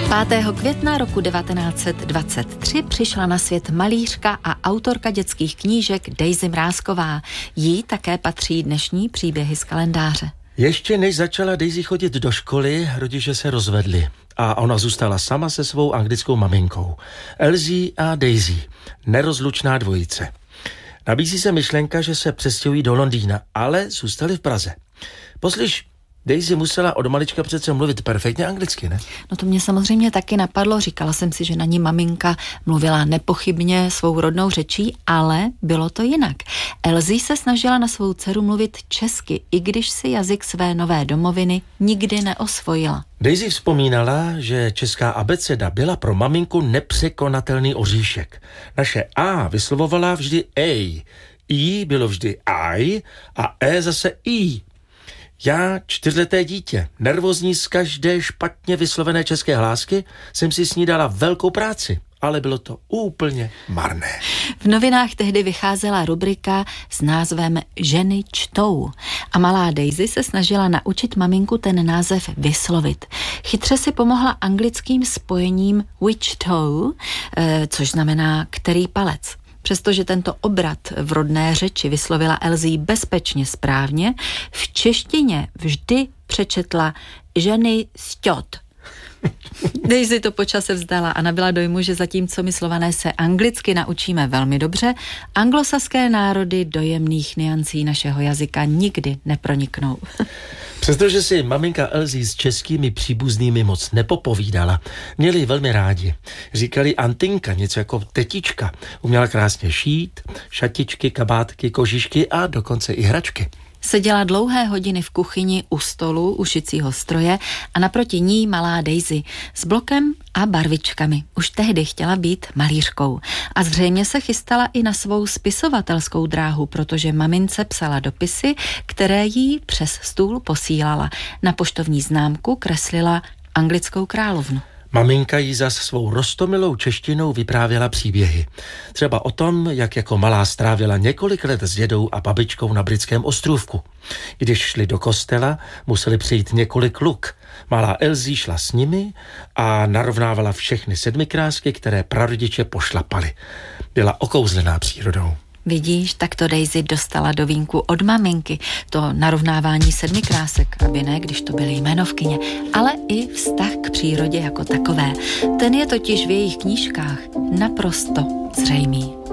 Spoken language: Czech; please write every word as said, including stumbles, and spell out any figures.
pátého května roku devatenáct set dvacet tři přišla na svět malířka a autorka dětských knížek Daisy Mrázková. Jí také patří dnešní příběhy z kalendáře. Ještě než začala Daisy chodit do školy, rodiče se rozvedli a ona zůstala sama se svou anglickou maminkou. Elsie a Daisy, nerozlučná dvojice. Nabízí se myšlenka, že se přestěhují do Londýna, ale zůstali v Praze. Poslyš, Daisy musela od malička přece mluvit perfektně anglicky, ne? No to mě samozřejmě taky napadlo, říkala jsem si, že na ní maminka mluvila nepochybně svou rodnou řečí, ale bylo to jinak. Elsie se snažila na svou dceru mluvit česky, i když si jazyk své nové domoviny nikdy neosvojila. Daisy vzpomínala, že česká abeceda byla pro maminku nepřekonatelný oříšek. Naše A vyslovovala vždy A, I bylo vždy I a E zase I. Já, čtyřleté dítě, nervózní z každé špatně vyslovené české hlásky, jsem si snídala velkou práci, ale bylo to úplně marné. V novinách tehdy vycházela rubrika s názvem Ženy čtou a malá Daisy se snažila naučit maminku ten název vyslovit. Chytře si pomohla anglickým spojením which toe, což znamená který palec. Přestože tento obrat v rodné řeči vyslovila Elsie bezpečně správně, v češtině vždy přečetla ženy sťot. Daisy to po čase vzdala a nabyla dojmu, že zatímco my Slované se anglicky naučíme velmi dobře, anglosaské národy do jemných niancí našeho jazyka nikdy neproniknou. Přestože si maminka Elsie s českými příbuznými moc nepopovídala, měli ji velmi rádi. Říkali Antinka, něco jako tetička. Uměla krásně šít, šatičky, kabátky, kožišky a dokonce i hračky. Seděla dlouhé hodiny v kuchyni u stolu, u šicího stroje a naproti ní malá Daisy s blokem a barvičkami. Už tehdy chtěla být malířkou a zřejmě se chystala i na svou spisovatelskou dráhu, protože mamince psala dopisy, které jí přes stůl posílala. Na poštovní známku kreslila anglickou královnu. Maminka jí zas svou roztomilou češtinou vyprávěla příběhy. Třeba o tom, jak jako malá strávila několik let s dědou a babičkou na britském ostrůvku. Když šli do kostela, museli přijít několik luk. Malá Elsie šla s nimi a narovnávala všechny sedmikrásky, které prarodiče pošlapali. Byla okouzlená přírodou. Vidíš, tak to Daisy dostala do vínku od maminky, to narovnávání sedmikrásek, aby ne, když to byly jménovkyně, ale i vztah k přírodě jako takové. Ten je totiž v jejich knížkách naprosto zřejmý.